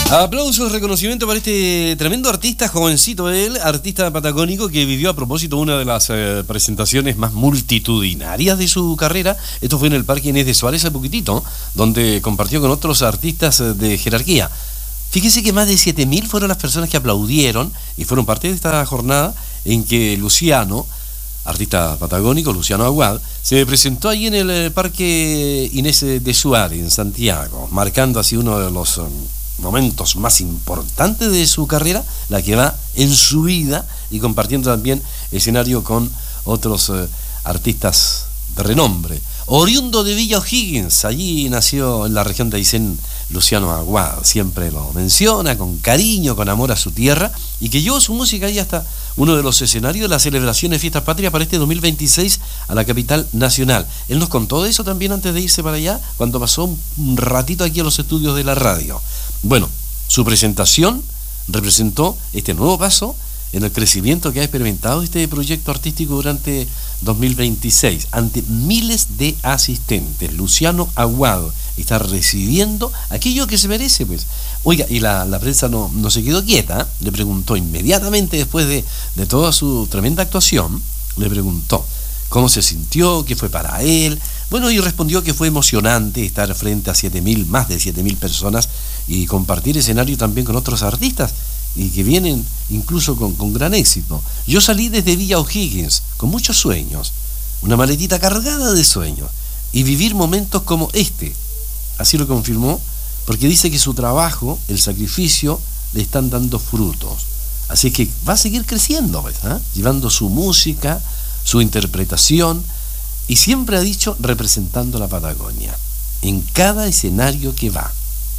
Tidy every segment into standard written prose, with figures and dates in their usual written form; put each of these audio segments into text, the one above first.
Aplausos, reconocimiento para este tremendo artista, jovencito él, artista patagónico que vivió a propósito una de las presentaciones más multitudinarias de su carrera. Esto fue en el Parque Inés de Suárez hace poquitito, donde compartió con otros artistas de jerarquía. Fíjese que más de 7.000 fueron las personas que aplaudieron y fueron parte de esta jornada en que Luciano, artista patagónico, Luciano Aguad, se presentó ahí en el Parque Inés de Suárez, en Santiago, marcando así uno de los momentos más importantes de su carrera, la que va en su vida, y compartiendo también escenario con otros artistas de renombre. Oriundo de Villa O'Higgins, allí nació en la región de Aysén Luciano Aguad, siempre lo menciona con cariño, con amor a su tierra, y que llevó su música ahí hasta uno de los escenarios de las celebraciones de Fiestas Patrias para este 2026 a la capital nacional. Él nos contó de eso también antes de irse para allá, cuando pasó un ratito aquí a los estudios de la radio. Bueno, su presentación representó este nuevo paso en el crecimiento que ha experimentado este proyecto artístico durante 2026, ante miles de asistentes. Luciano Aguad está recibiendo aquello que se merece, pues. Oiga, y la prensa no se quedó quieta, le preguntó inmediatamente después de toda su tremenda actuación, le preguntó cómo se sintió, qué fue para él. Bueno, y respondió que fue emocionante estar frente a más de 7.000 personas y compartir escenario también con otros artistas y que vienen incluso con gran éxito. Yo salí desde Villa O'Higgins con muchos sueños, una maletita cargada de sueños, y vivir momentos como este. Así lo confirmó, porque dice que su trabajo, el sacrificio, le están dando frutos. Así que va a seguir creciendo, pues, llevando su música, su interpretación, y siempre ha dicho representando la Patagonia en cada escenario que va.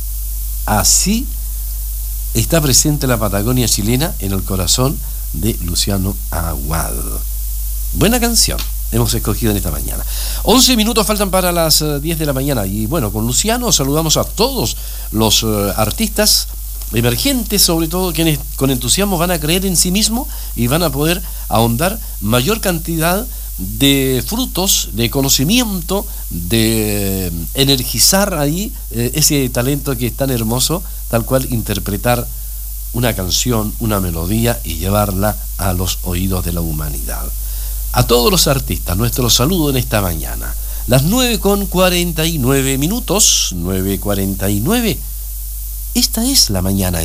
Así está presente la Patagonia chilena en el corazón de Luciano Aguad. Buena canción hemos escogido en esta mañana. 11 minutos faltan para las 10 de la mañana, y bueno, con Luciano saludamos a todos los artistas emergentes, sobre todo quienes con entusiasmo van a creer en sí mismos y van a poder ahondar mayor cantidad de frutos, de conocimiento, de energizar ahí ese talento que es tan hermoso, tal cual interpretar una canción, una melodía y llevarla a los oídos de la humanidad. A todos los artistas, nuestro saludo en esta mañana. Las 9:49 minutos, 9:49. Esta es la mañana